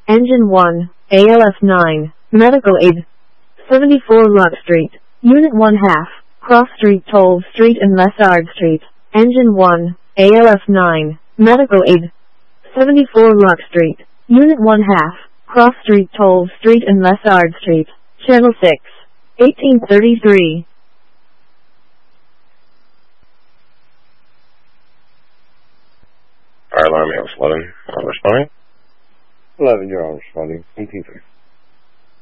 Engine 1, ALF 9, Medical Aid. 74 Luck Street, Unit 1 half, Cross Street, Toll Street and Lessard Street. Engine 1, ALF 9, Medical Aid. 74 Luck Street, Unit 1 half, Cross Street, Toll Street and Lessard Street. Channel 6, 1833. Fire alarm, 11. Responding? 11, you're on responding. 1830.